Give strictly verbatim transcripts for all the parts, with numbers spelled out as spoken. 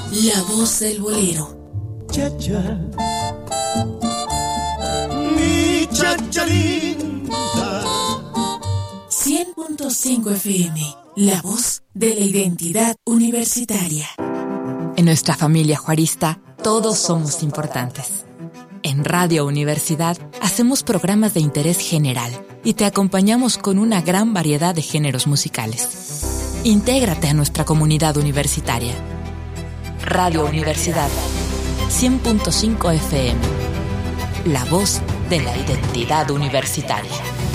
La voz del bolero. Chacha, mi chacha linda. cien punto cinco F M, la voz de la identidad universitaria. En nuestra familia juarista, todos somos importantes. En Radio Universidad hacemos programas de interés general y te acompañamos con una gran variedad de géneros musicales. Intégrate a nuestra comunidad universitaria. Radio Universidad, cien punto cinco F M, la voz de la identidad universitaria.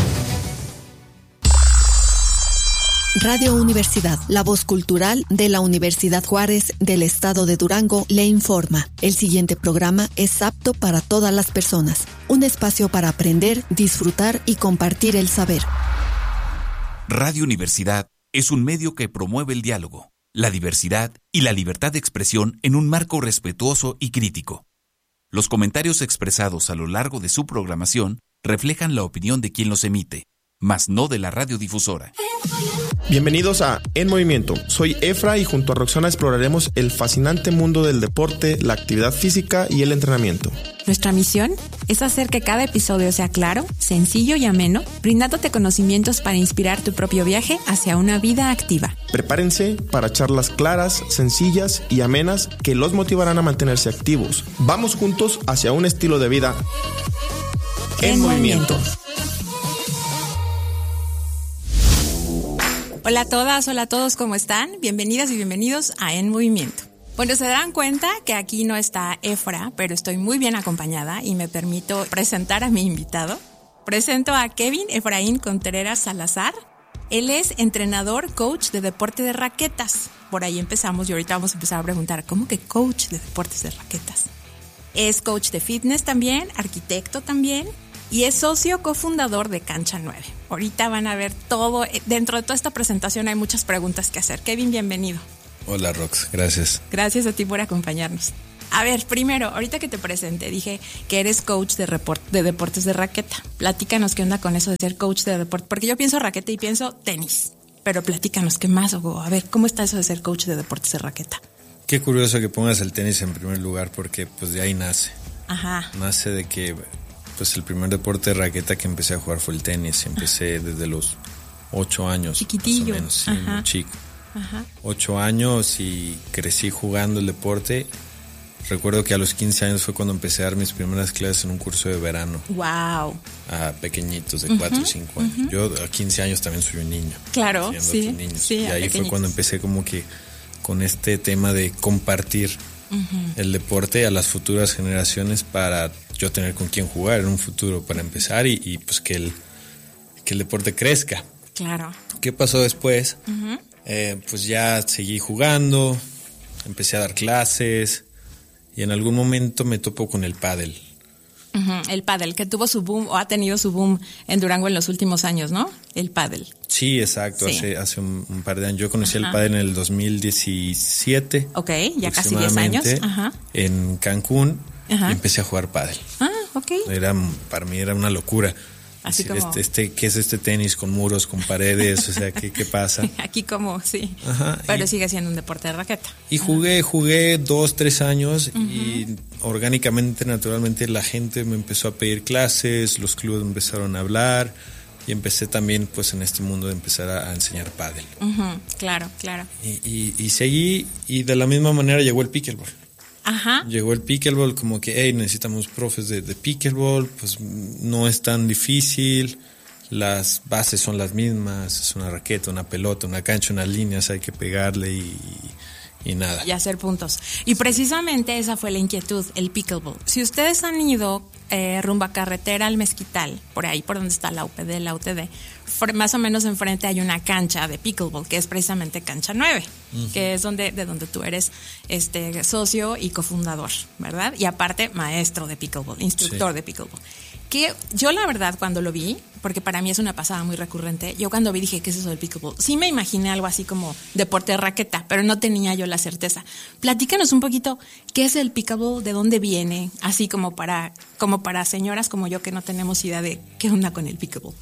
Radio Universidad, la voz cultural de la Universidad Juárez del Estado de Durango, le informa. El siguiente programa es apto para todas las personas. Un espacio para aprender, disfrutar y compartir el saber. Radio Universidad es un medio que promueve el diálogo, la diversidad y la libertad de expresión en un marco respetuoso y crítico. Los comentarios expresados a lo largo de su programación reflejan la opinión de quien los emite, mas no de la radiodifusora. Bienvenidos a En Movimiento. Soy Efra y junto a Roxana exploraremos el fascinante mundo del deporte, la actividad física y el entrenamiento. Nuestra misión es hacer que cada episodio sea claro, sencillo y ameno, brindándote conocimientos para inspirar tu propio viaje hacia una vida activa. Prepárense para charlas claras, sencillas y amenas que los motivarán a mantenerse activos. Vamos juntos hacia un estilo de vida en, en movimiento. movimiento. Hola a todas, hola a todos, ¿cómo están? Bienvenidas y bienvenidos a En Movimiento. Bueno, se darán cuenta que aquí no está Efra, pero estoy muy bien acompañada y me permito presentar a mi invitado. Presento a Kevin Efraín Contreras Salazar. Él es entrenador, coach de deporte de raquetas. Por ahí empezamos y ahorita vamos a empezar a preguntar, ¿cómo que coach de deportes de raquetas? Es coach de fitness también, arquitecto también. Y es socio cofundador de Cancha nueve. Ahorita van a ver todo. Dentro de toda esta presentación hay muchas preguntas que hacer. Kevin, bienvenido. Hola, Rox. Gracias. Gracias a ti por acompañarnos. A ver, primero, ahorita que te presenté, dije que eres coach de, report, de deportes de raqueta. Platícanos qué onda con eso de ser coach de deporte. Porque yo pienso raqueta y pienso tenis. Pero platícanos qué más, Hugo. A ver, ¿cómo está eso de ser coach de deportes de raqueta? Qué curioso que pongas el tenis en primer lugar porque pues de ahí nace. Ajá. Nace de que... Pues el primer deporte de raqueta que empecé a jugar fue el tenis. Empecé desde los ocho años. Chiquitillo. Más o menos, sí, Ajá. muy chico. Ajá. Ocho años y crecí jugando el deporte. Recuerdo que a los quince años fue cuando empecé a dar mis primeras clases en un curso de verano. Wow. A pequeñitos de cuatro o cinco años. Uh-huh. Yo a quince años también soy un niño. Claro, sí, sí. Y ahí fue cuando empecé como que con este tema de compartir uh-huh. el deporte a las futuras generaciones para yo tener con quién jugar en un futuro para empezar y, y pues que el, que el deporte crezca. Claro. ¿Qué pasó después? Uh-huh. Eh, pues ya seguí jugando, empecé a dar clases y en algún momento me topo con el pádel. Uh-huh. El pádel, que tuvo su boom o ha tenido su boom en Durango en los últimos años, ¿no? El pádel. Sí, exacto, sí. hace, hace un, un par de años. Yo conocí Ajá. el pádel en el dos mil diecisiete. Ok, ya casi diez años. Ajá. En Cancún. Ajá. Y empecé a jugar pádel. Ah, ok. Era, para mí era una locura. Así como... Este, este, ¿qué es este tenis con muros, con paredes? O sea, ¿qué, qué pasa? Aquí como, sí. Ajá. Pero y, sigue siendo un deporte de raqueta. Y jugué, jugué dos, tres años uh-huh. y orgánicamente, naturalmente, la gente me empezó a pedir clases, los clubes empezaron a hablar y empecé también, pues, en este mundo de empezar a, a enseñar pádel. Uh-huh. Claro, claro. Y, y, y seguí y de la misma manera llegó el pickleball. Ajá. Llegó el pickleball como que, hey, necesitamos profes de, de pickleball, pues no es tan difícil, las bases son las mismas, es una raqueta, una pelota, una cancha, unas líneas, hay que pegarle y, y nada. Y hacer puntos. Y precisamente esa fue la inquietud, el pickleball. Si ustedes han ido eh, rumbo a carretera al Mezquital, por ahí por donde está la U P D, la U T D, más o menos enfrente hay una cancha de pickleball que es precisamente Cancha nueve, uh-huh. que es donde de donde tú eres este socio y cofundador, ¿verdad? Y aparte maestro de pickleball, instructor sí. de pickleball. Que yo la verdad cuando lo vi, porque para mí es una pasada muy recurrente, yo cuando vi dije, ¿qué es eso del pickleball? Sí me imaginé algo así como deporte de raqueta, pero no tenía yo la certeza. Platícanos un poquito, ¿qué es el pickleball? ¿De dónde viene? Así como para, como para señoras como yo que no tenemos idea de qué onda con el pickleball.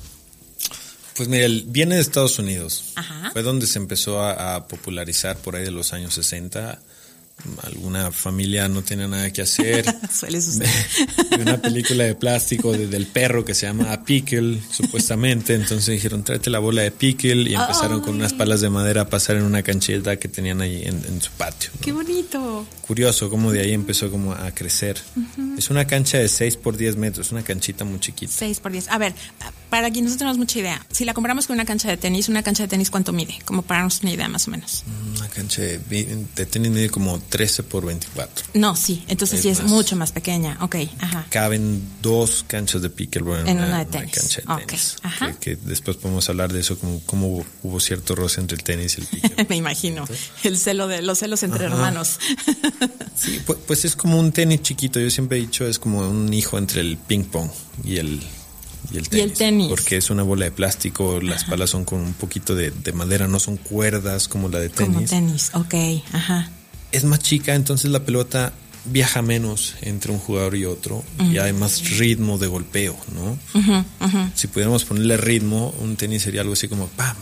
Pues mira, viene de Estados Unidos. Ajá. Fue donde se empezó a, a popularizar por ahí de los años sesenta. alguna familia no tenía nada que hacer. Suele suceder. De una película de plástico de, del perro que se llama A Pickle, supuestamente. Entonces dijeron, tráete la bola de pickle, y empezaron Ay. con unas palas de madera a pasar en una cancheta que tenían ahí en, en su patio, ¿no? ¡Qué bonito! Curioso cómo de ahí empezó como a crecer. Uh-huh. Es una cancha de seis por diez metros, una canchita muy chiquita. seis por diez. A ver, para quienes no tenemos mucha idea, si la comparamos con una cancha de tenis, ¿una cancha de tenis cuánto mide? Como para darnos una idea más o menos. Una cancha de, de tenis mide como trece por veinticuatro. No, sí, entonces es sí es más, mucho más pequeña. Ok, ajá. Caben dos canchas de pickleball en, en una, una de tenis. Una cancha de okay. tenis. Ajá. Que, que después podemos hablar de eso, como cómo hubo, hubo cierto roce entre el tenis y el pickleball. Me imagino, el celo de los celos entre ajá. hermanos. Sí, pues, pues es como un tenis chiquito. Yo siempre he dicho, es como un hijo entre el ping pong y el Y el, tenis, y el tenis. Porque es una bola de plástico, ajá. las palas son con un poquito de, de madera, no son cuerdas como la de tenis. Como tenis, ok, ajá. Es más chica, entonces la pelota viaja menos entre un jugador y otro, uh-huh. y hay más ritmo de golpeo, ¿no? Uh-huh, uh-huh. Si pudiéramos ponerle ritmo, un tenis sería algo así como pam,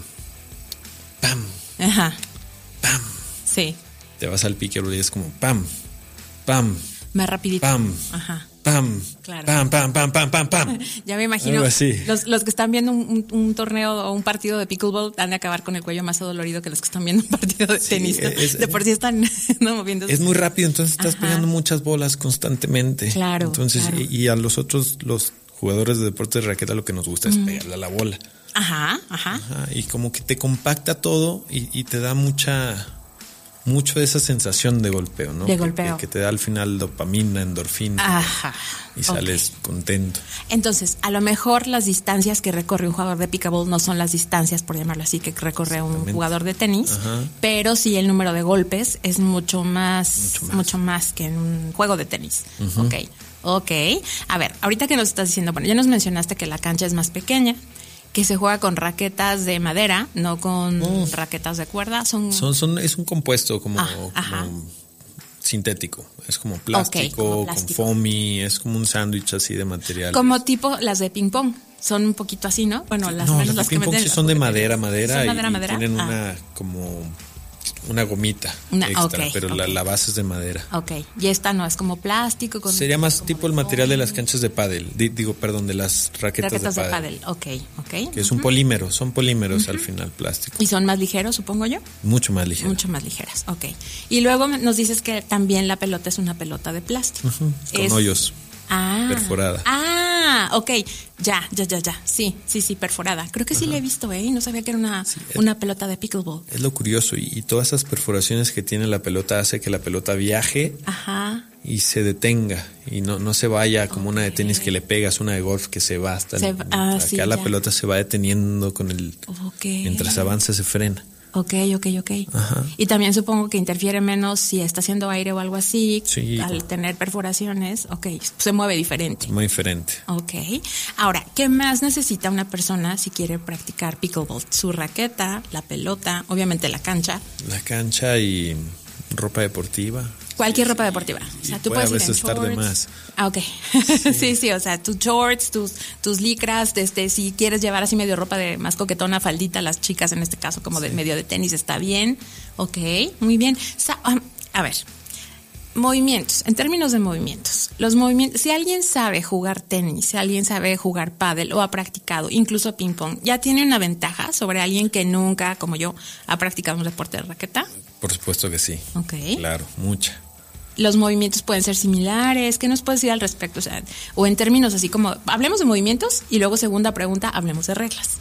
pam, ajá. pam. Sí. Te vas al pickleball y es como pam, pam. Más rapidito. Pam. Ajá. Pam, claro. pam, pam, pam, pam, pam, pam. Ya me imagino. Los, los que están viendo un, un, un torneo o un partido de pickleball han de acabar con el cuello más adolorido que los que están viendo un partido de sí, tenis, ¿no? Es, de por sí están no, moviéndose. Es muy rápido, entonces estás ajá. pegando muchas bolas constantemente. Claro. Entonces, claro. Y, y a los otros, los jugadores de deportes de raqueta, lo que nos gusta mm. es pegarle a la bola. Ajá, ajá, ajá. Y como que te compacta todo y, y te da mucha... mucho de esa sensación de golpeo, ¿no? De que, golpeo. Que, que te da al final dopamina, endorfina. Ajá. Y sales okay. contento. Entonces, a lo mejor las distancias que recorre un jugador de pickleball no son las distancias, por llamarlo así, que recorre un jugador de tenis, ajá. pero sí el número de golpes es mucho más, mucho más, mucho más que en un juego de tenis. Uh-huh. Ok, ok. A ver, ahorita que nos estás diciendo, bueno, ya nos mencionaste que la cancha es más pequeña, que se juega con raquetas de madera, no con oh. raquetas de cuerda. Son... Son, son, es un compuesto como, ah, como sintético. Es como plástico, okay, como plástico. Con foamy, es como un sándwich así de material. Como tipo las de ping pong. Son un poquito así, ¿no? Bueno, las no, menos las, las de ping que pong meten, sí son de madera, madera, ¿son y, madera, y madera? tienen ah. una como una gomita una, extra, okay, pero okay. La, la base es de madera. Ok, y esta no, es como plástico. Con, sería más tipo el material foamy. De las canchas de pádel, D- digo, perdón, de las raquetas, raquetas de pádel. pádel. Ok, ok. Que uh-huh. es un polímero, son polímeros uh-huh. al final, plástico. ¿Y son más ligeros, supongo yo? Mucho más ligeros. Mucho más ligeras, ok. Y luego nos dices que también la pelota es una pelota de plástico. Uh-huh. Con es... hoyos. Ah, perforada. Ah, ok. Ya, ya, ya, ya. Sí, sí, sí, perforada. Creo que sí Ajá. la he visto, ¿eh? No sabía que era una, sí, una pelota de pickleball. Es lo curioso. Y, y todas esas perforaciones que tiene la pelota hace que la pelota viaje Ajá. y se detenga. Y no, no se vaya como okay. una de tenis que le pegas, una de golf que se va hasta se, el, ah, acá sí, la ya. pelota se va deteniendo con el okay. mientras avanza se frena. Ok, ok, ok. Ajá. Y también supongo que interfiere menos si está haciendo aire o algo así. Sí. Al tener perforaciones, ok, se mueve diferente. Muy diferente. Ok. Ahora, ¿qué más necesita una persona si quiere practicar pickleball? Su raqueta, la pelota, obviamente la cancha. La cancha y ropa deportiva. Cualquier ropa deportiva. O sea, tú puedes a veces ir en estar shorts. de más. Ah, ok. Sí. sí, sí, o sea, tus shorts, tus, tus licras, este, si quieres llevar así medio ropa de más coquetona, faldita, las chicas en este caso como sí. de medio de tenis, está bien. Ok, muy bien. Sa- um, a ver, movimientos, en términos de movimientos, los movimientos, si alguien sabe jugar tenis, si alguien sabe jugar pádel o ha practicado, incluso ping pong, ¿ya tiene una ventaja sobre alguien que nunca, como yo, ha practicado un deporte de raqueta? Por supuesto que sí. Ok. Claro, mucha. Los movimientos pueden ser similares. ¿Qué nos puedes decir al respecto? O sea, o en términos así como, hablemos de movimientos y luego segunda pregunta, hablemos de reglas.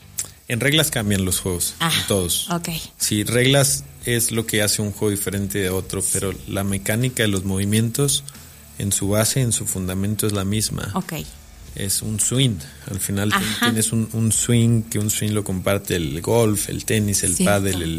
En reglas cambian los juegos, ah, en todos. Ok. Sí, reglas es lo que hace un juego diferente de otro, pero la mecánica de los movimientos en su base, en su fundamento es la misma. Ok. Es un swing. Al final Ajá. tienes un, un swing, que un swing lo comparte el golf, el tenis, el Cierto. pádel, el,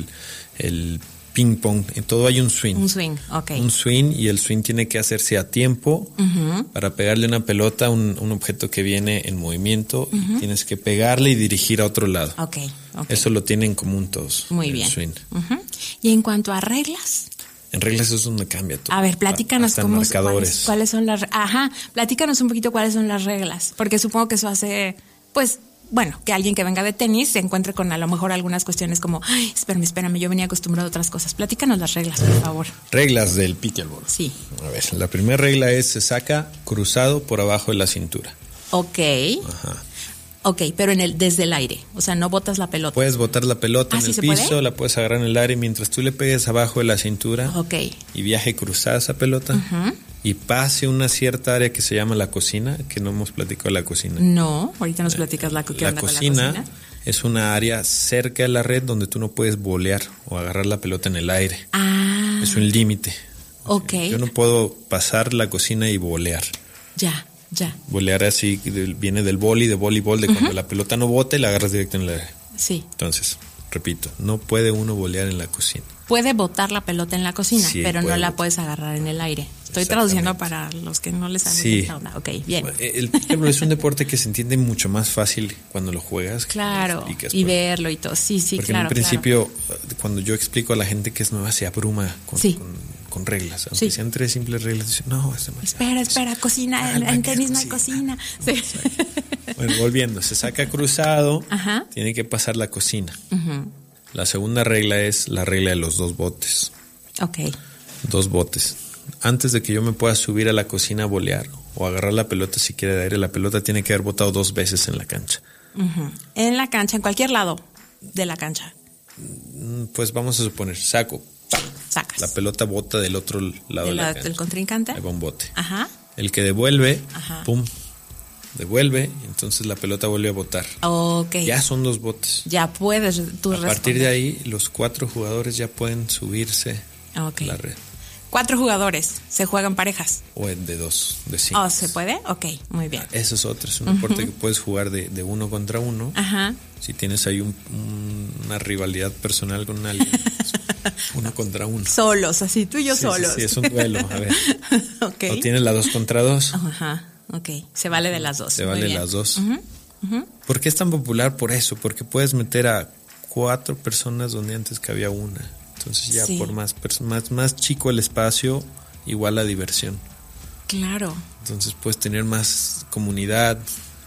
el ping pong. En todo hay un swing. Un swing, ok. Un swing, y el swing tiene que hacerse a tiempo uh-huh. para pegarle una pelota a un, un objeto que viene en movimiento uh-huh. y tienes que pegarle y dirigir a otro lado. Ok, ok. Eso lo tienen en común todos. Muy el bien. Swing. Uh-huh. Y en cuanto a reglas... En reglas es donde cambia todo. A ver, platícanos Hasta cómo, marcadores. cuáles, cuáles son las... Ajá, platícanos un poquito cuáles son las reglas, porque supongo que eso hace, pues, bueno, que alguien que venga de tenis se encuentre con a lo mejor algunas cuestiones como, ay, espérame, espérame, yo venía acostumbrado a otras cosas. Platícanos las reglas, por favor. Reglas del pickleball. Sí. A ver, la primera regla es se saca cruzado por abajo de la cintura. Ok. Ajá. Ok, pero en el desde el aire, o sea, no botas la pelota. Puedes botar la pelota ¿Ah, en sí el se piso, puede? la puedes agarrar en el aire mientras tú le pegues abajo de la cintura. Ok. Y viaje cruzada esa pelota. Ujú. Y pase una cierta área que se llama la cocina, que no hemos platicado de la cocina. No, ahorita nos platicas la, ¿qué La onda con cocina, la cocina. es una área cerca de la red donde tú no puedes volear o agarrar la pelota en el aire. Ah. Es un límite. Ok. Yo no puedo pasar la cocina y volear. Ya, ya. Volear así del- viene del vóley, de voleibol, de cuando la pelota no bote y la agarras directo en el aire. Sí. Entonces, repito, no puede uno volear en la cocina. Puede botar la pelota en la cocina, Sí, pero no puede la botar. puedes agarrar en el aire. Estoy Exactamente. traduciendo para los que no les saben Sí. esta onda. Ok, bien. El pickleball es un deporte que se entiende mucho más fácil cuando lo juegas. que cuando Claro, lo explicas, y porque- verlo y todo. Sí, sí, Porque claro. en un principio, cuando yo explico a la gente que es nueva, se abruma con, Sí. con, con reglas. Aunque Sí. sean tres simples reglas, dicen, no, es demasiado. Espera, espera, cocina, en, Calma, en que tenis no hay cocina. cocina. Sí. Bueno, volviendo, se saca cruzado, Ajá. tiene que pasar la cocina. Ujú. La segunda regla es la regla de los dos botes. Ok. Dos botes. Antes de que yo me pueda subir a la cocina a volear o agarrar la pelota si quiere de aire, la pelota tiene que haber botado dos veces en la cancha. Ujú. En la cancha, en cualquier lado de la cancha. Mm, Pues vamos a suponer, saco, ¡pam! Sacas. La pelota bota del otro lado De de la la- cancha. del contrincante. Ahí va un bote. Ajá. El que devuelve, Ajá. pum, devuelve, entonces la pelota vuelve a botar. Ok. Ya son dos botes. Ya puedes tú A partir responder. de ahí, los cuatro jugadores ya pueden subirse Ok. a la red. Cuatro jugadores, se juegan parejas. O en de dos, de cinco. Oh, ¿se puede? Ok, muy bien. Eso es otro, es un deporte que puedes jugar de, de uno contra uno. Ajá. Si tienes ahí un- un- una rivalidad personal con alguien, pues, uno contra uno. Solos, así, tú y yo Sí, sí, solos. sí, es un duelo, a ver. Ok. O tienes la dos contra dos, Ajá, ok. Se vale de las dos. se muy vale bien. las dos. Ujú, ujú. ¿Por qué es tan popular? Por eso, porque puedes meter a cuatro personas donde antes cabía una. Entonces ya Sí. por más, perso- más, más chico el espacio, igual la diversión. Claro. Entonces puedes tener más comunidad,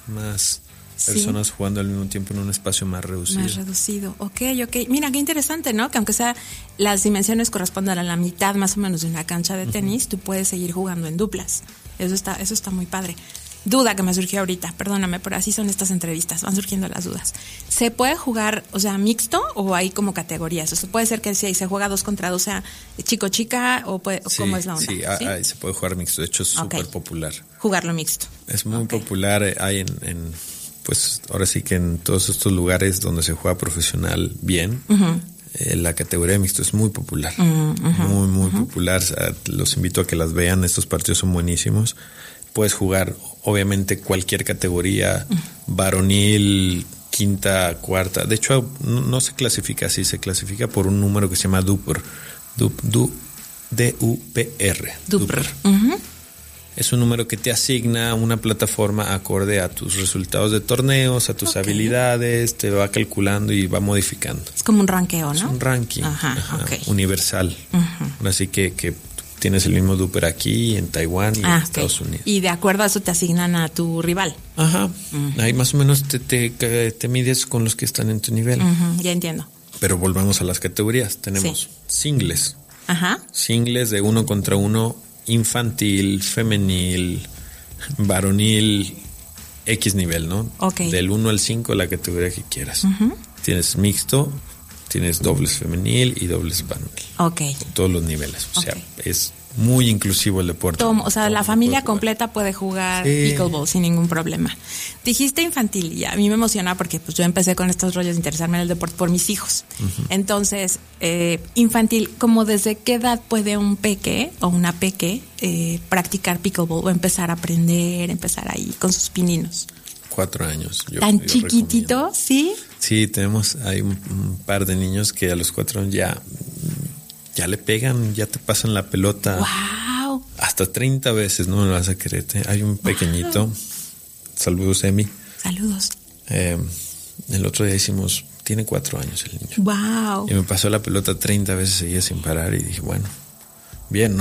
más Sí. personas jugando al mismo tiempo en un espacio más reducido. Más reducido. Ok, ok. Mira, qué interesante, ¿no? Que aunque sea las dimensiones correspondan a la mitad más o menos de una cancha de tenis, tú puedes seguir jugando en duplas. Eso está, eso está muy padre. Duda que me surgió ahorita, perdóname, pero así son estas entrevistas, van surgiendo las dudas. ¿Se puede jugar, o sea, mixto o hay como categorías? O sea, puede ser que si se juega dos contra dos, o sea, chico-chica o puede, Sí, ¿cómo es la onda? sí, ah, ah, se puede jugar mixto, de hecho es Ok. súper popular. Jugarlo mixto. Es muy Ok. popular, eh, hay en, en, pues ahora sí que en todos estos lugares donde se juega profesional bien, eh, la categoría de mixto es muy popular, muy, muy popular. O sea, los invito a que las vean, estos partidos son buenísimos. Puedes jugar, obviamente, cualquier categoría, varonil, quinta, cuarta. De hecho, no, no se clasifica así, se clasifica por un número que se llama D U P R. D U P R. Dupr. Ujú. Es un número que te asigna una plataforma acorde a tus resultados de torneos, a tus Ok. habilidades, te va calculando y va modificando. Es como un ranqueo, Es ¿no? un ranking Ajá, ajá, ok. universal. Así que, que tienes el mismo Duper aquí, en Taiwán y Ah, en ok. Estados Unidos. Y de acuerdo a eso te asignan a tu rival. Ajá. Ahí más o menos te, te, te mides con los que están en tu nivel. Ujú, ya entiendo. Pero volvamos a las categorías. Tenemos Sí. singles. Ajá. Singles de uno contra uno, infantil, femenil, varonil, X nivel, ¿no? Ok. Del uno al cinco, la categoría que quieras. Tienes mixto, tienes dobles femenil y dobles varonil. Ok. Todos los niveles. O sea, Ok. es muy inclusivo el deporte. Tom, o sea, Todo la el familia mundo puede jugar. completa puede jugar Sí. pickleball sin ningún problema. Dijiste infantil y a mí me emociona porque pues yo empecé con estos rollos de interesarme en el deporte por mis hijos. Entonces, eh, infantil, ¿como desde qué edad puede un peque o una peque eh, practicar pickleball o empezar a aprender, empezar ahí con sus pininos? Cuatro años. Yo- ¿Tan yo chiquitito? recomiendo. ¿Sí? Sí, tenemos, hay un, un par de niños que a los cuatro años ya, ya le pegan, ya te pasan la pelota. ¡Wow! Hasta treinta veces, no me lo vas a creer. ¿eh? Hay un pequeñito, saludos Emi, Saludos. eh, el otro día hicimos, tiene cuatro años el niño. ¡Wow! Y me pasó la pelota treinta veces seguía sin parar y dije, bueno, bien, ¿no?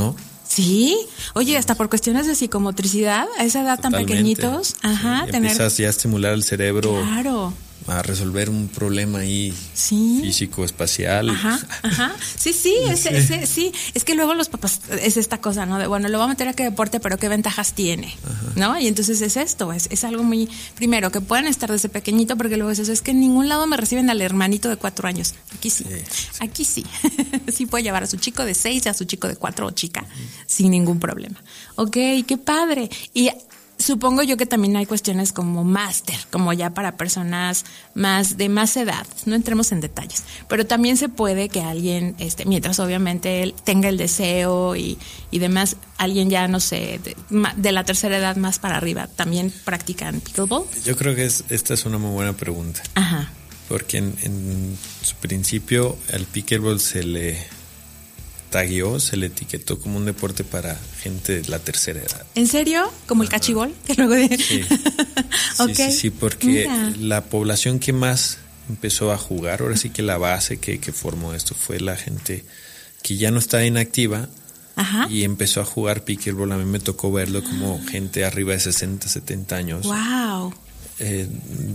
Sí, oye, hasta por cuestiones de psicomotricidad, a esa edad tan Totalmente. pequeñitos, ajá, Sí, tener... empiezas ya a estimular el cerebro Claro. a resolver un problema ahí Sí. físico, espacial. Ajá, ajá. Sí, sí, ese, ese, sí. Es que luego los papás, es esta cosa, ¿no? De, bueno, lo voy a meter a qué deporte, pero qué ventajas tiene, ¿no? Y entonces es esto, es, es algo muy, primero, que puedan estar desde pequeñito, porque luego es eso, es que en ningún lado me reciben al hermanito de cuatro años. Aquí sí, Sí, sí. aquí sí. Sí puede llevar a su chico de seis y a su chico de cuatro o chica, sin ningún problema. Ok, qué padre. Y supongo yo que también hay cuestiones como máster, como ya para personas más de más edad, no entremos en detalles, pero también se puede que alguien, este, mientras obviamente él tenga el deseo y, y demás, alguien ya, no sé, de, de la tercera edad más para arriba, también practican pickleball. Yo creo que es, esta es una muy buena pregunta, Ajá. porque en, en su principio al pickleball se le tagueó, se le etiquetó como un deporte para gente de la tercera edad. ¿En serio? ¿Como el cachibol? Que luego de... Sí. Ok. Sí, sí, sí, porque Mira. la población que más empezó a jugar, ahora sí que la base que, que formó esto fue la gente que ya no está inactiva Ajá. y empezó a jugar pickleball. A mí me tocó verlo como gente arriba de sesenta, setenta años. Wow. Eh,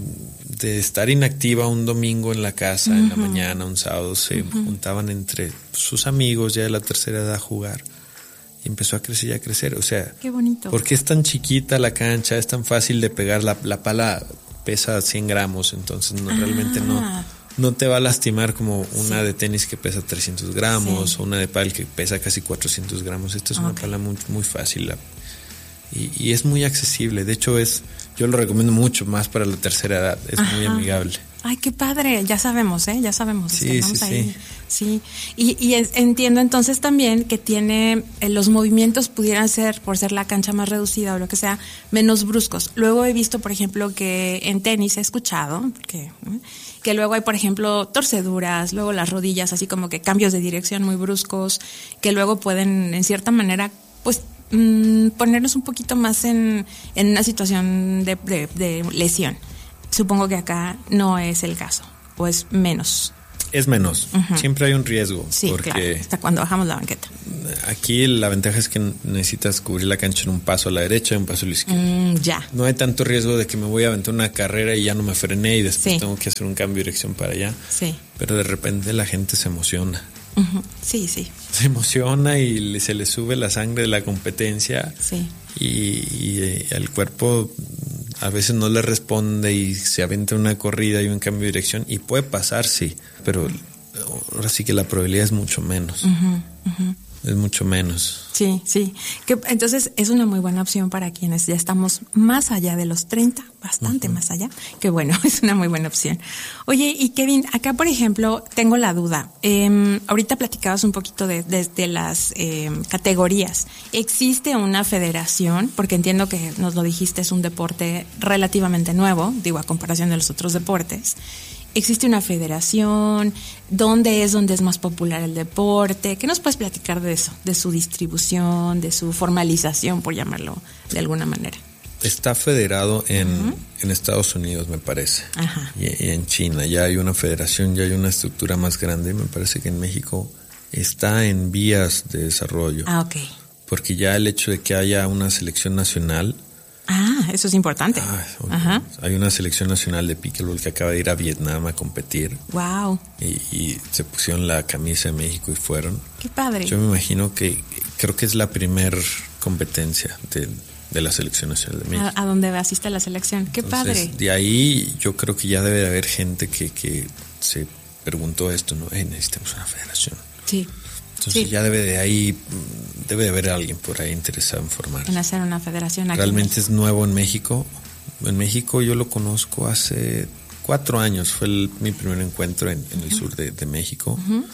de estar inactiva un domingo en la casa, uh-huh. en la mañana, un sábado, se uh-huh. juntaban entre sus amigos ya de la tercera edad a jugar. Y empezó a crecer y a crecer. O sea, qué bonito. Porque es tan chiquita la cancha, es tan fácil de pegar. La, la pala pesa cien gramos, entonces no, ah. realmente no, no te va a lastimar como una sí. de tenis que pesa trescientos gramos sí. o una de pádel que pesa casi cuatrocientos gramos. Esta es okay. una pala muy, muy fácil la, y, y es muy accesible. De hecho, es yo lo recomiendo mucho más para la tercera edad. Es Ajá. muy amigable. Ay, qué padre, ya sabemos, ¿eh? Ya sabemos. Sí, este, sí, ahí. sí. Sí, y, y es, entiendo entonces también que tiene, eh, los movimientos pudieran ser, por ser la cancha más reducida o lo que sea, menos bruscos. Luego he visto, por ejemplo, que en tenis he escuchado, que, ¿eh? que luego hay, por ejemplo, torceduras, luego las rodillas, así como que cambios de dirección muy bruscos, que luego pueden, en cierta manera, pues, mmm, ponernos un poquito más en, en una situación de, de, de lesión. Supongo que acá no es el caso, o es menos. Es menos. Uh-huh. Siempre hay un riesgo. Sí, porque claro, hasta cuando bajamos la banqueta. Aquí la ventaja es que necesitas cubrir la cancha en un paso a la derecha y un paso a la izquierda. Mm, ya. No hay tanto riesgo de que me voy a aventar una carrera y ya no me frené y después sí. tengo que hacer un cambio de dirección para allá. Sí. Pero de repente la gente se emociona. Uh-huh. Sí, sí. Se emociona y le, se le sube la sangre de la competencia. Sí. Y, y, y al cuerpo a veces no le responde y se aventa una corrida y un cambio de dirección y puede pasar, sí, pero ahora sí que la probabilidad es mucho menos. Uh-huh, uh-huh. Es mucho menos. Sí, sí. Que, entonces es una muy buena opción para quienes ya estamos más allá de los treinta, bastante uh-huh. más allá. Que bueno, es una muy buena opción. Oye, y Kevin, acá por ejemplo tengo la duda. Eh, ahorita platicabas un poquito de, de, de las eh, categorías. ¿Existe una federación? Porque entiendo que nos lo dijiste, es un deporte relativamente nuevo, digo, a comparación de los otros deportes. ¿Existe una federación? ¿Dónde es donde es más popular el deporte? ¿Qué nos puedes platicar de eso? De su distribución, de su formalización, por llamarlo de alguna manera. Está federado en, uh-huh. en Estados Unidos, me parece. Ajá. Y, y en China. Ya hay una federación, ya hay una estructura más grande. Me parece que en México está en vías de desarrollo. Ah, ok. Porque ya el hecho de que haya una selección nacional. Ah, eso es importante. Ah, Ajá. Hay una selección nacional de pickleball que acaba de ir a Vietnam a competir. Wow. Y, y se pusieron la camisa de México y fueron. Qué padre. Yo me imagino que creo que es la primer competencia de, de la selección nacional de México. A, a donde asiste la selección. Qué Entonces, padre. De ahí yo creo que ya debe de haber gente que, que se preguntó esto, ¿no? Hey, necesitamos una federación. Sí. Entonces sí. ya debe de ahí, debe de haber alguien por ahí interesado en formar. En hacer una federación aquí. Realmente es nuevo en México. En México yo lo conozco hace cuatro años. Fue el, mi primer encuentro en, en uh-huh. el sur de, de México. Uh-huh.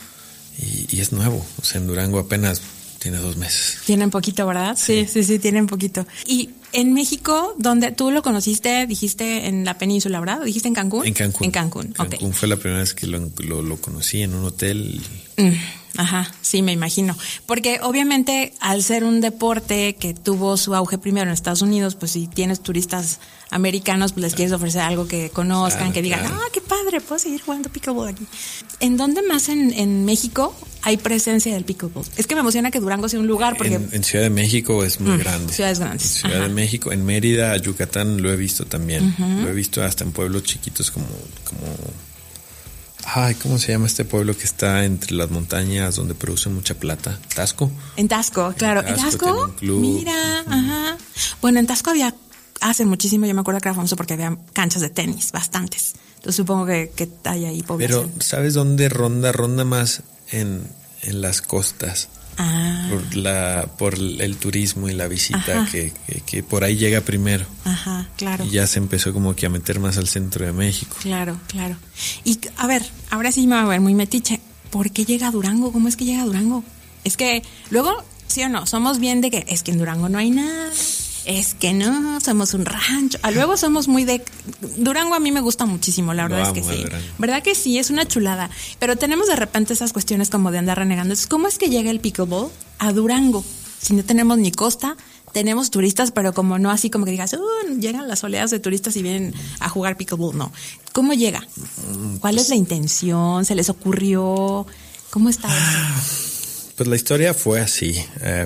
Y, y es nuevo. O sea, en Durango apenas tiene dos meses. Tienen poquito, ¿verdad? Sí, sí, sí, sí tienen poquito. Y En México, donde tú lo conociste, dijiste en la península, ¿verdad? ¿Dijiste en Cancún? En Cancún. En Cancún, Cancún ok. fue la primera vez que lo, lo, lo conocí en un hotel. Mm, ajá, sí, me imagino. Porque obviamente al ser un deporte que tuvo su auge primero en Estados Unidos, pues si tienes turistas americanos, pues les quieres ofrecer algo que conozcan, Claro, que digan, claro. ah, qué padre, puedo seguir jugando pickleball aquí. ¿En dónde más en, en México hay presencia del pickleball? Es que me emociona que Durango sea un lugar porque... En, en Ciudad de México es muy Mm, grande. ciudades grandes. En Ciudad Ajá. de México, en Mérida, Yucatán lo he visto también. Ujú. Lo he visto hasta en pueblos chiquitos como, como, ay, ¿cómo se llama este pueblo que está entre las montañas donde producen mucha plata? ¿Tasco? En Tasco, claro. ¿En Tasco Tasco? tiene un club. Mira, ajá. Bueno, en Tasco había, hace muchísimo, yo me acuerdo que era famoso porque había canchas de tenis, bastantes. Entonces supongo que, que hay ahí población. Pero, ¿sabes dónde ronda? Ronda más en, en las costas. Ah, Por la por el turismo y la visita Ajá. que, que, que por ahí llega primero. ajá, claro. Y ya se empezó como que a meter más al centro de México. Claro, claro. Y a ver, ahora sí me va a ver muy metiche. ¿Por qué llega a Durango? ¿Cómo es que llega a Durango? Es que luego, sí o no, somos bien de que es que en Durango no hay nada. Es que no, somos un rancho. Ah, luego somos muy de... Durango a mí me gusta muchísimo, la Lo verdad es que amo a sí. Durango. ¿Verdad que sí? Es una chulada. Pero tenemos de repente esas cuestiones como de andar renegando. Entonces, ¿cómo es que llega el pickleball a Durango? Si no tenemos ni costa, tenemos turistas, pero como no así como que digas, uh, llegan las oleadas de turistas y vienen a jugar pickleball. No. ¿Cómo llega? ¿Cuál es la intención? ¿Se les ocurrió? ¿Cómo está eso? Pues la historia fue así. Eh,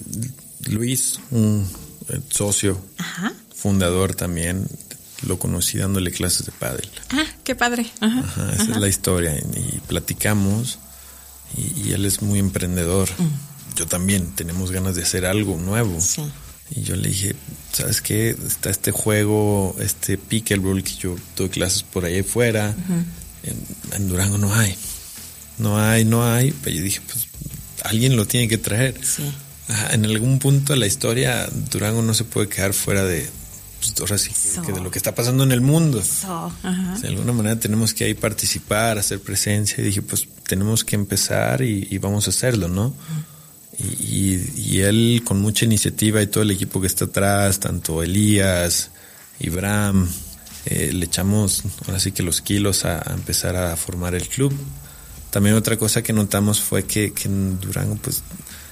Luis, un eh, socio, Ajá. fundador también, lo conocí dándole clases de pádel. Ah, qué padre. Ajá. Ajá, esa Ajá. es la historia. Y, y platicamos y, y él es muy emprendedor. Mm. Yo también, tenemos ganas de hacer algo nuevo. Sí. Y yo le dije, ¿sabes qué? Está este juego, este pickleball que yo doy clases por ahí afuera. Uh-huh. en, en Durango no hay. No hay, no hay. Pero yo dije, pues alguien lo tiene que traer. Sí. Ajá, en algún punto de la historia, Durango no se puede quedar fuera de, pues, ahora sí, que, So. que de lo que está pasando en el mundo. So, ajá. O sea, de alguna manera tenemos que ahí participar, hacer presencia. Y dije, pues tenemos que empezar y, y vamos a hacerlo, ¿no? Uh-huh. Y, y, y él con mucha iniciativa y todo el equipo que está atrás, tanto Elías, Ibram, eh, le echamos ahora sí que los kilos a, a empezar a formar el club. También otra cosa que notamos fue que, que en Durango pues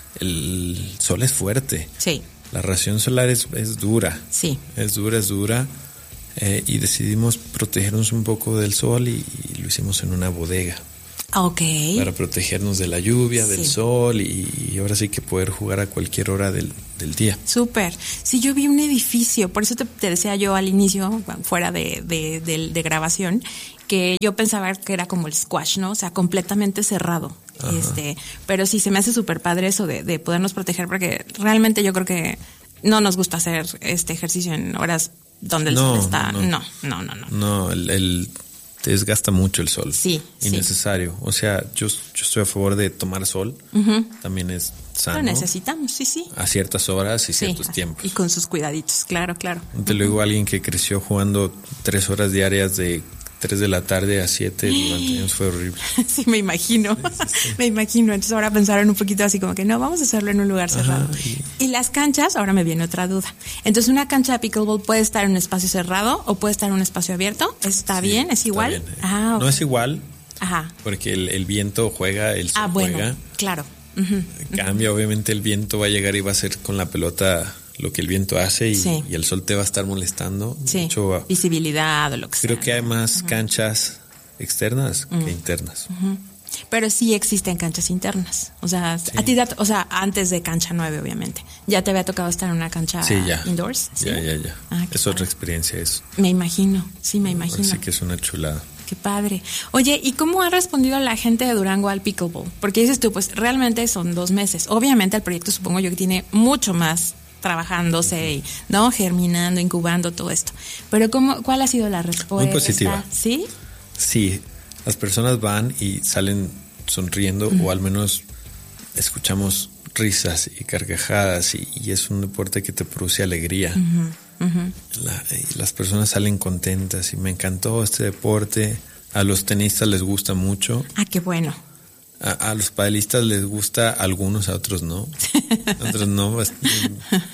el sol es fuerte. Sí. La radiación solar es, es dura. Sí. Es dura, es dura. Eh, y decidimos protegernos un poco del sol y, y lo hicimos en una bodega. Ok. Para protegernos de la lluvia, Sí. del sol y, y ahora sí que poder jugar a cualquier hora del, del día. Súper. Sí, yo vi un edificio, por eso te, te decía yo al inicio, fuera de, de, de, de grabación, que yo pensaba que era como el squash, ¿no? O sea, completamente cerrado. Ajá. Este, pero sí, se me hace súper padre eso de, de podernos proteger, porque realmente yo creo que no nos gusta hacer este ejercicio en horas donde el No, sol está. no. No, no, no, no. No, el, el te desgasta mucho el sol. Sí, innecesario. Sí. O sea, yo, yo estoy a favor de tomar sol. Uh-huh. También es sano. Lo necesitamos, sí, sí. A ciertas horas y Sí, ciertos tiempos. Y con sus cuidaditos, claro, claro. Te lo digo a alguien que creció jugando tres horas diarias de tres de la tarde a siete durante años, fue horrible. Sí, me imagino. Sí, sí, sí. Me imagino. Entonces ahora pensaron un poquito así como que no, vamos a hacerlo en un lugar cerrado. Ajá, y... y las canchas, ahora me viene otra duda. Entonces, una cancha de pickleball puede estar en un espacio cerrado o puede estar en un espacio abierto. ¿Está sí, bien? ¿Es igual? Bien. Ah, okay. No es igual. Ajá. Porque el, el viento juega, el sol ah, bueno, juega. Claro. Uh-huh. Cambia, obviamente el viento va a llegar y va a hacer con la pelota lo que el viento hace y, sí. y el sol te va a estar molestando. Sí. De hecho, visibilidad o lo que creo sea. que hay más uh-huh. canchas externas uh-huh. que internas. Uh-huh. Pero sí existen canchas internas. O sea, sí. a ti, o sea, antes de cancha nueve, obviamente. ¿Ya te había tocado estar en una cancha sí, ya. indoors? Sí, ya, ya, ya. Ah, es padre. Otra experiencia eso. Me imagino, sí, me imagino. Así que es una chulada. Qué padre. Oye, ¿y cómo ha respondido la gente de Durango al pickleball? Porque dices tú, pues realmente son dos meses. Obviamente el proyecto supongo yo que tiene mucho más trabajándose y no germinando, incubando todo esto. Pero cómo, ¿cuál ha sido la respuesta? Muy positiva. ¿Sí? Sí, las personas van y salen sonriendo uh-huh. o al menos escuchamos risas y carcajadas y, y es un deporte que te produce alegría. Uh-huh. Uh-huh. La, y las personas salen contentas y me encantó este deporte. A los tenistas les gusta mucho. Ah, qué bueno. A, a los padelistas les gusta, a algunos, a otros no. A otros no.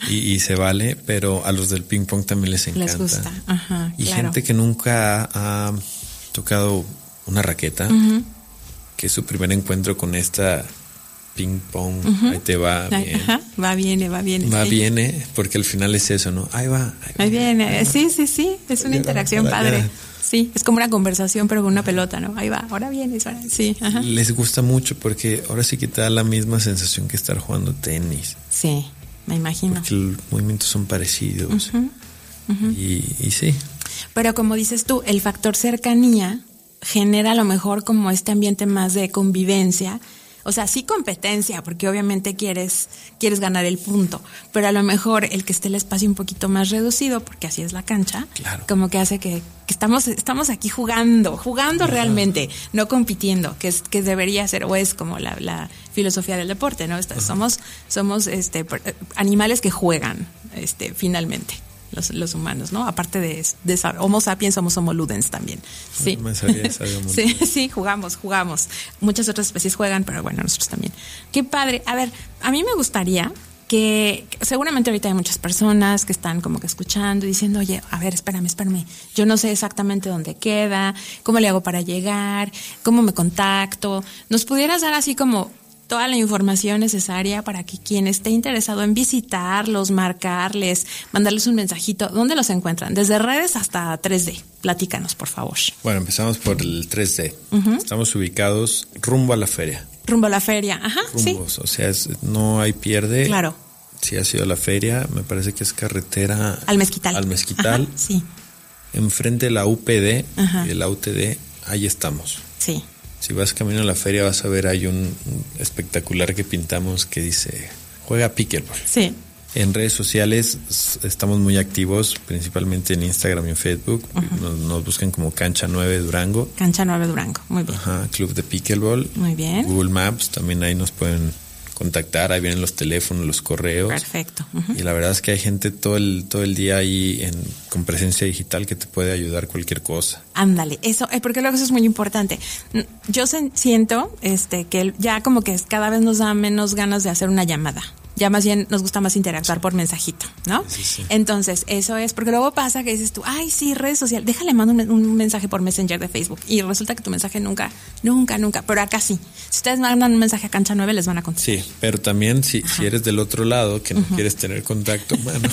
y, y se vale, pero a los del ping pong también les encanta. Les gusta, ajá, y claro. gente que nunca ha, ha tocado una raqueta, uh-huh. que es su primer encuentro con esta ping pong, uh-huh. ahí te va bien. Ajá, va, viene, va, viene. Va, sí. viene, porque al final es eso, ¿no? Ahí va. Ahí, ahí viene, ahí sí, sí, sí, es una interacción ahora, padre. ya. Sí, es como una conversación, pero con una pelota, ¿no? Ahí va, ahora viene, ahora, sí. Ajá. Les gusta mucho porque ahora sí que te da la misma sensación que estar jugando tenis. Sí, me imagino. Porque los movimientos son parecidos. Uh-huh. Uh-huh. Y, y sí. Pero como dices tú, el factor cercanía genera a lo mejor como este ambiente más de convivencia. O sea, sí competencia, porque obviamente quieres quieres ganar el punto, pero a lo mejor el que esté el espacio un poquito más reducido, porque así es la cancha, claro. como que hace que, que estamos estamos aquí jugando, jugando Ajá. realmente, no compitiendo, que es que debería ser o es como la, la filosofía del deporte, ¿no? Esta, somos somos este animales que juegan, este finalmente. Los, los humanos, ¿no? Aparte de, de Homo sapiens, somos Homo ludens también. Sí. Me sabía, sabía sí, sí, jugamos, jugamos. Muchas otras especies juegan, pero bueno, nosotros también. Qué padre. A ver, a mí me gustaría que, seguramente ahorita hay muchas personas que están como que escuchando y diciendo, oye, a ver, espérame, espérame. Yo no sé exactamente dónde queda, cómo le hago para llegar, cómo me contacto. ¿Nos pudieras dar así como toda la información necesaria para que quien esté interesado en visitarlos, marcarles, mandarles un mensajito? ¿Dónde los encuentran? Desde redes hasta tres D. Platícanos, por favor. Bueno, empezamos por el tres D. Uh-huh. Estamos ubicados rumbo a la feria. Rumbo a la feria, ajá, Rumbos, sí. O sea, es, no hay pierde. Claro. Si ha sido la feria, me parece que es carretera... Al Mezquital. Al Mezquital. Ajá, sí. Enfrente de la U P D Ajá. y la U T D, ahí estamos. Sí. Si vas camino a la feria vas a ver, hay un, un espectacular que pintamos que dice, juega pickleball. Sí. En redes sociales estamos muy activos, principalmente en Instagram y en Facebook. Uh-huh. Nos, nos buscan como Cancha nueve Durango. Cancha nueve Durango, muy bien. Ajá, Club de Pickleball. Muy bien. Google Maps, también ahí nos pueden contactar, ahí vienen los teléfonos, los correos. Perfecto. Uh-huh. Y la verdad es que hay gente todo el todo el día ahí en, con presencia digital que te puede ayudar cualquier cosa. Ándale, eso, eh, porque luego eso es muy importante. Yo se, siento este que ya como que cada vez nos da menos ganas de hacer una llamada. Ya más bien nos gusta más interactuar por mensajito, ¿no? Sí, sí. Entonces, eso es, porque luego pasa que dices tú, ay, sí, redes sociales, déjale, mando un, un mensaje por Messenger de Facebook. Y resulta que tu mensaje nunca, nunca, nunca, pero acá sí. Si ustedes mandan un mensaje a Cancha nueve, les van a contestar. Sí, pero también si, si eres del otro lado, que no uh-huh. quieres tener contacto, bueno.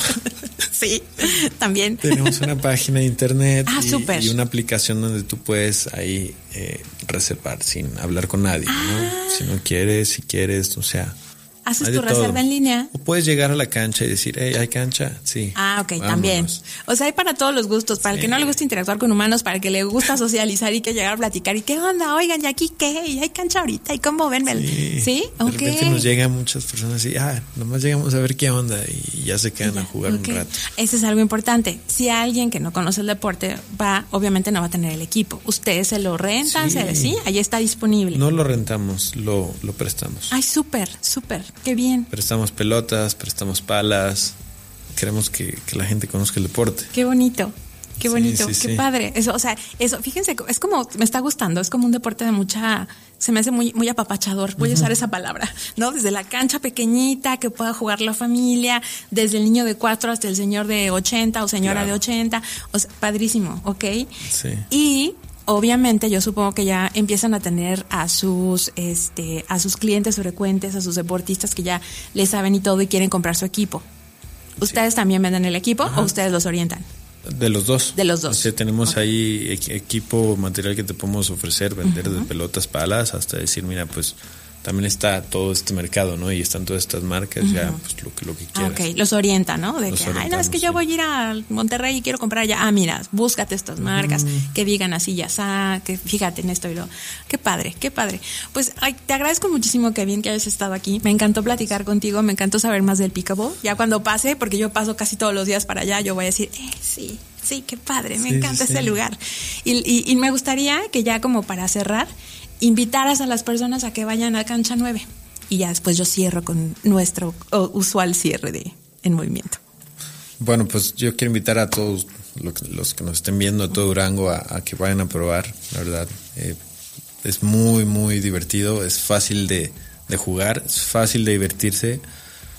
Sí, también. Tenemos una página de internet ah, y, y una aplicación donde tú puedes ahí eh, reservar sin hablar con nadie, ah. ¿no? Si no quieres, si quieres, o sea... ¿Haces tu reserva todo en línea? O puedes llegar a la cancha y decir, hey, ¿hay cancha? Sí. Ah, ok, vámonos. También. O sea, hay para todos los gustos. Para sí. el que no le gusta interactuar con humanos, para el que le gusta socializar y que llegar a platicar. ¿Y qué onda? Oigan, ¿y aquí qué? ¿Y hay cancha ahorita? ¿Y cómo ven? Sí. ¿Sí? De ok. repente nos llegan muchas personas y, ah, nomás llegamos a ver qué onda y ya se quedan ya. a jugar okay. un rato. Ese es algo importante. Si alguien que no conoce el deporte va, obviamente no va a tener el equipo. Ustedes se lo rentan, sí, se, ¿sí? Ahí está disponible. No lo rentamos, lo, lo prestamos. Ay, súper, súper. Qué bien. Prestamos pelotas, prestamos palas. Queremos que, que la gente conozca el deporte. Qué bonito, qué bonito, sí, sí, qué sí. padre. Eso, o sea, eso, fíjense, es como, me está gustando, es como un deporte de mucha, se me hace muy, muy apapachador. Voy uh-huh. a usar esa palabra, ¿no? Desde la cancha pequeñita que pueda jugar la familia, desde el niño de cuatro hasta el señor de ochenta o señora claro. de ochenta. O sea, padrísimo, ¿ok? Sí. Y obviamente yo supongo que ya empiezan a tener a sus este a sus clientes frecuentes, a sus deportistas que ya les saben y todo y quieren comprar su equipo. ¿Ustedes sí. también venden el equipo Ajá. o ustedes los orientan? De los dos. De los dos. O sea, tenemos okay. ahí equipo, material que te podemos ofrecer, vender uh-huh. de pelotas, palas, hasta decir, mira, pues también está todo este mercado, ¿no? Y están todas estas marcas, uh-huh. ya, pues lo que, lo que quieras. Ok, los orienta, ¿no? De los que, ay, no, es que yo sí. voy a ir a Monterrey y quiero comprar allá. Ah, mira, búscate estas marcas uh-huh. que digan así, ya está, que fíjate en esto y lo. Qué padre, qué padre. Pues ay, te agradezco muchísimo, Kevin, que hayas estado aquí. Me encantó platicar contigo, me encantó saber más del pickleball. Ya cuando pase, porque yo paso casi todos los días para allá, yo voy a decir, eh, sí, sí, qué padre, me sí, encanta sí, ese sí. lugar. Y, y, y me gustaría que ya como para cerrar, invitaras a las personas a que vayan a Cancha nueve. Y ya después yo cierro con nuestro oh, usual cierre de En Movimiento. Bueno, pues yo quiero invitar a todos los que nos estén viendo, a todo Durango, a, a que vayan a probar, la verdad. Eh, es muy, muy divertido, es fácil de, de jugar, es fácil de divertirse.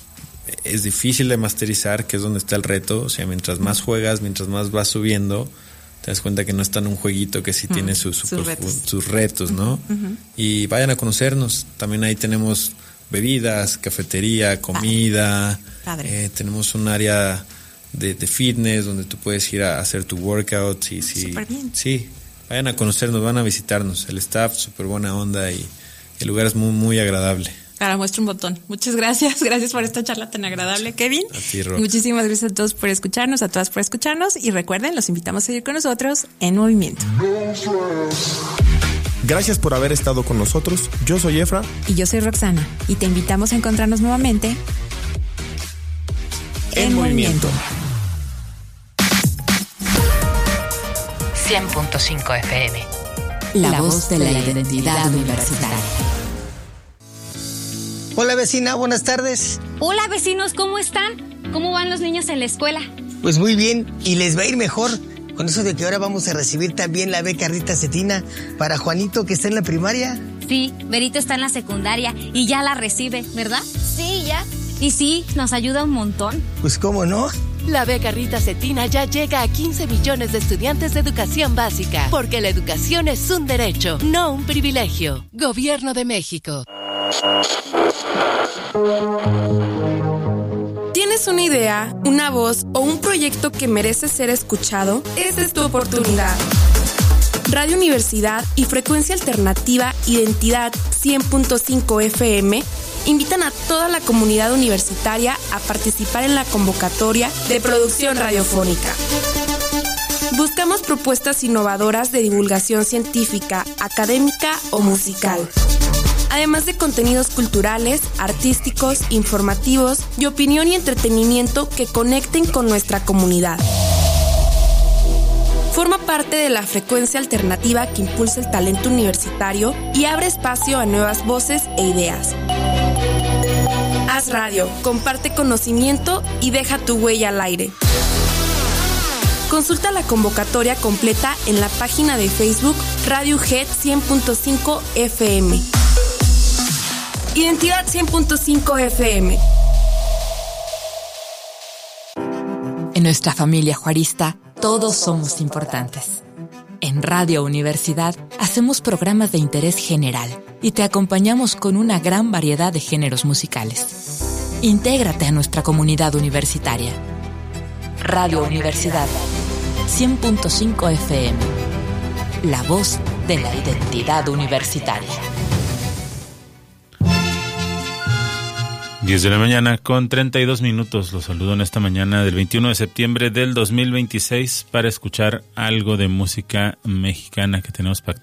es difícil de masterizar, que es donde está el reto. O sea, mientras más juegas, mientras más vas subiendo, te das cuenta que no es tan un jueguito, que sí uh-huh. tiene sus, sus, retos. sus retos, ¿no? Uh-huh. Y vayan a conocernos. También ahí tenemos bebidas, cafetería, comida. Padre. Eh, tenemos un área de, de fitness donde tú puedes ir a hacer tu workout. Y, sí, súper bien. Sí, vayan a conocernos, van a visitarnos. El staff, súper buena onda y el lugar es muy, muy agradable. Para muestra un botón. Muchas gracias. Gracias por esta charla tan agradable, Kevin. A ti, Ro. Muchísimas gracias a todos por escucharnos, a todas por escucharnos. Y recuerden, los invitamos a seguir con nosotros en Movimiento. Gracias por haber estado con nosotros. Yo soy Efra. Y yo soy Roxana. Y te invitamos a encontrarnos nuevamente en, en Movimiento. cien punto cinco F M. La, La voz de la identidad universitaria. Hola vecina, buenas tardes. Hola vecinos, ¿cómo están? ¿Cómo van los niños en la escuela? Pues muy bien, y les va a ir mejor con eso de que ahora vamos a recibir también la beca Rita Cetina para Juanito, que está en la primaria. Sí, Berito está en la secundaria y ya la recibe, ¿verdad? Sí, ya. Y sí, nos ayuda un montón. Pues cómo no. La beca Rita Cetina ya llega a quince millones de estudiantes de educación básica, porque la educación es un derecho, no un privilegio. Gobierno de México. ¿Tienes una idea, una voz o un proyecto que merece ser escuchado? Esta es tu oportunidad. Radio Universidad y Frecuencia Alternativa Identidad cien punto cinco F M invitan a toda la comunidad universitaria a participar en la convocatoria de producción radiofónica. Buscamos propuestas innovadoras de divulgación científica, académica o musical, además de contenidos culturales, artísticos, informativos, de opinión y entretenimiento que conecten con nuestra comunidad. Forma parte de la frecuencia alternativa que impulsa el talento universitario y abre espacio a nuevas voces e ideas. Haz radio, comparte conocimiento y deja tu huella al aire. Consulta la convocatoria completa en la página de Facebook Radio U G E D cien punto cinco F M. Identidad cien punto cinco F M. En nuestra familia juarista, todos somos importantes. En Radio Universidad hacemos programas de interés general y te acompañamos con una gran variedad de géneros musicales. Intégrate a nuestra comunidad universitaria. Radio Universidad cien punto cinco F M. La voz de la identidad universitaria. diez de la mañana con treinta y dos minutos. Los saludo en esta mañana del veintiuno de septiembre del dos mil veintiséis para escuchar algo de música mexicana que tenemos pactado